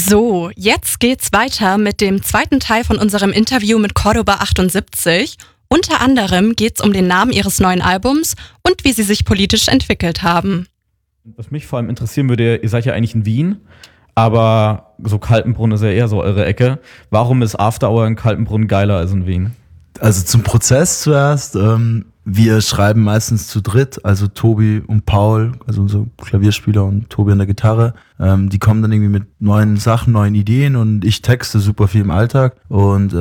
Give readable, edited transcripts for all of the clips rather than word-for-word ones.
So, jetzt geht's weiter mit dem zweiten Teil von unserem Interview mit Cordoba 78. Unter anderem geht's um den Namen ihres neuen Albums und wie sie sich politisch entwickelt haben. Was mich vor allem interessieren würde, ihr seid ja eigentlich in Wien, aber so Kaltenbrunn ist ja eher so eure Ecke. Warum ist After Hour in Kaltenbrunn geiler als in Wien? Also zum Prozess zuerst. Wir schreiben meistens zu dritt, also Tobi und Paul, also unser Klavierspieler und Tobi an der Gitarre. Die kommen dann irgendwie mit neuen Sachen, neuen Ideen und ich texte super viel im Alltag und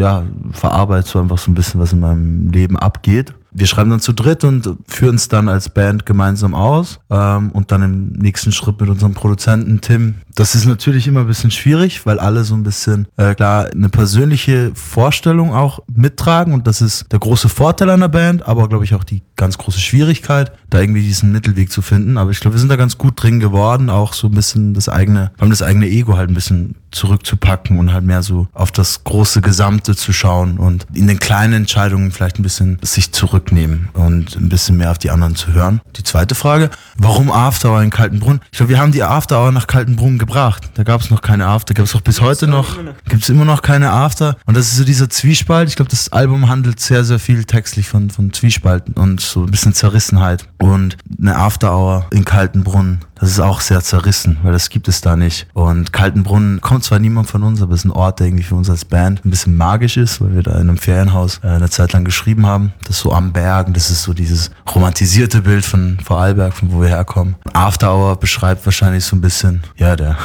verarbeite so einfach so ein bisschen, was in meinem Leben abgeht. Wir schreiben dann zu dritt und führen es dann als Band gemeinsam aus und dann im nächsten Schritt mit unserem Produzenten Tim. Das ist natürlich immer ein bisschen schwierig, weil alle so ein bisschen klar eine persönliche Vorstellung auch mittragen und das ist der große Vorteil einer Band, aber glaube ich auch die ganz große Schwierigkeit, da irgendwie diesen Mittelweg zu finden. Aber ich glaube, wir sind da ganz gut drin geworden, auch so ein bisschen das eigene Ego halt ein bisschen zurückzupacken und halt mehr so auf das große Gesamte zu schauen und in den kleinen Entscheidungen vielleicht ein bisschen sich zurücknehmen und ein bisschen mehr auf die anderen zu hören. Die zweite Frage, warum After Hour in Kaltenbrunn? Ich glaube, wir haben die After Hour nach Kaltenbrunn gebracht. Da gab es noch keine After, gab es auch bis heute noch, gibt es immer noch keine After. Und das ist so dieser Zwiespalt. Ich glaube, das Album handelt sehr, sehr viel textlich von Zwiespalten und so ein bisschen Zerrissenheit. Und eine After Hour in Kaltenbrunn, das ist auch sehr zerrissen, weil das gibt es da nicht. Und Kaltenbrunn kommt zwar niemand von uns, aber es ist ein Ort, der irgendwie für uns als Band ein bisschen magisch ist, weil wir da in einem Ferienhaus eine Zeit lang geschrieben haben. Das ist so am Berg, das ist so dieses romantisierte Bild von Vorarlberg, von wo wir herkommen. After Hour beschreibt wahrscheinlich so ein bisschen, ja, der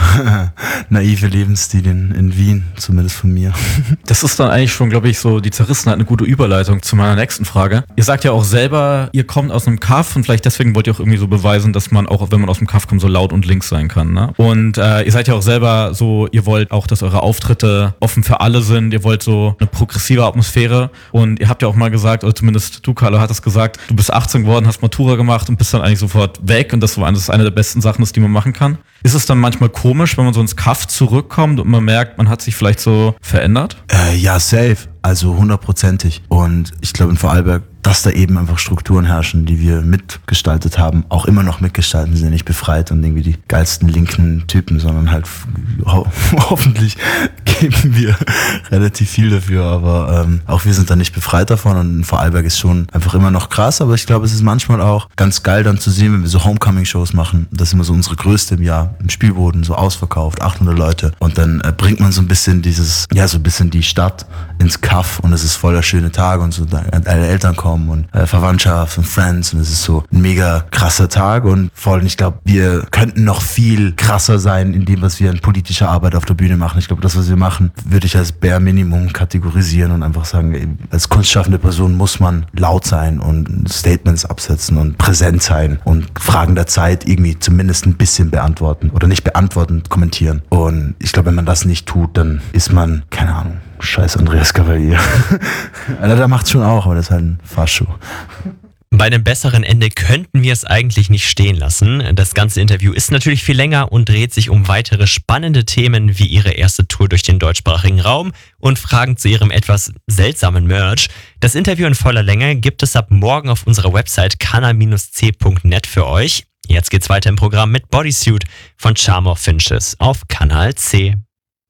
naive Lebensstil in Wien, zumindest von mir. Das ist dann eigentlich schon, glaube ich, so die Zerrissenheit eine gute Überleitung zu meiner nächsten Frage. Ihr sagt ja auch selber, ihr kommt aus einem Kaff und vielleicht deswegen wollt ihr auch irgendwie so beweisen, dass man auch, wenn man aus dem Kaff kommt, so laut und links sein kann, ne? Und ihr seid ja auch selber so, ihr wollt auch, dass eure Auftritte offen für alle sind, ihr wollt so eine progressive Atmosphäre und ihr habt ja auch mal gesagt, oder zumindest du, Carlo, hattest gesagt, du bist 18 geworden, hast Matura gemacht und bist dann eigentlich sofort weg und das ist eine der besten Sachen, die man machen kann. Ist es dann manchmal komisch, wenn man so ins Kaff zurückkommt und man merkt, man hat sich vielleicht so verändert? Ja, safe. Also 100%. Und ich glaube in Vorarlberg, dass da eben einfach Strukturen herrschen, die wir mitgestaltet haben, auch immer noch mitgestalten, sind ja nicht befreit und irgendwie die geilsten linken Typen, sondern halt hoffentlich geben wir relativ viel dafür, aber auch wir sind da nicht befreit davon und Vorarlberg ist schon einfach immer noch krass, aber ich glaube, es ist manchmal auch ganz geil dann zu sehen, wenn wir so Homecoming-Shows machen, das ist immer so unsere größte im Jahr, im Spielboden, so ausverkauft, 800 Leute und dann bringt man so ein bisschen so ein bisschen die Stadt ins Kaff und es ist voller schöne Tage und so, alle Eltern kommen und Verwandtschaft und Friends und es ist so ein mega krasser Tag und vor allem, ich glaube, wir könnten noch viel krasser sein in dem, was wir in politischer Arbeit auf der Bühne machen. Ich glaube, das, was wir machen, würde ich als Bare Minimum kategorisieren und einfach sagen, als kunstschaffende Person muss man laut sein und Statements absetzen und präsent sein und Fragen der Zeit irgendwie zumindest ein bisschen beantworten oder nicht beantworten, kommentieren. Und ich glaube, wenn man das nicht tut, dann ist man, keine Ahnung, scheiß Andreas Cavalier. Also, der macht's schon auch, aber das ist halt ein Fascho. Bei einem besseren Ende könnten wir es eigentlich nicht stehen lassen. Das ganze Interview ist natürlich viel länger und dreht sich um weitere spannende Themen wie ihre erste Tour durch den deutschsprachigen Raum und Fragen zu ihrem etwas seltsamen Merch. Das Interview in voller Länge gibt es ab morgen auf unserer Website kanal-c.net für euch. Jetzt geht's weiter im Programm mit Bodysuit von Charm of Finches auf Kanal C.